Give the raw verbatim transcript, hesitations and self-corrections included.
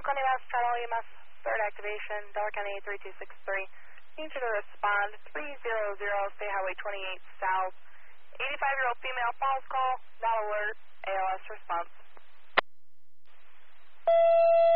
County West, Travel E M S, third activation, Delaware County three two six three. Need you to respond three zero zero, State Highway twenty-eight South. eighty-five-year-old female, false call, not alert, A L S response.